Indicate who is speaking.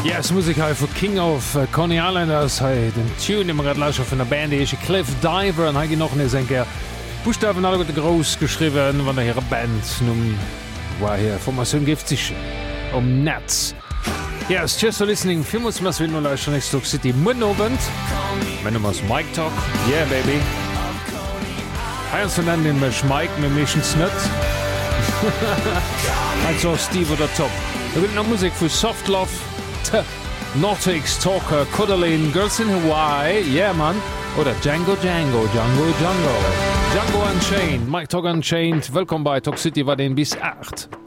Speaker 1: Yes, Musik vu King of Coney Island ass den Tune immer grad Lauscher vun der Band ege Cliff Diver an hagi noch ne enker Buchstaben alle got Gros geschriwen, wann der hire Band war hier Formatioun gift sich Netz. Yes, just for listening Fimus mas will Leicher Next Talk City Mënobend Menne ass Mike Talk Yeah baby Heiers vu nennen den mech Mike me méchens net Also Steve oder Top. Er will noch Musik vu Soft Love Nortix, Talker, Codaline, Girls in Hawaii, yeah man, oder Django Django, Django Django, Django Unchained, Mike Talk Unchained, willkommen bei Talk City war den bis 8.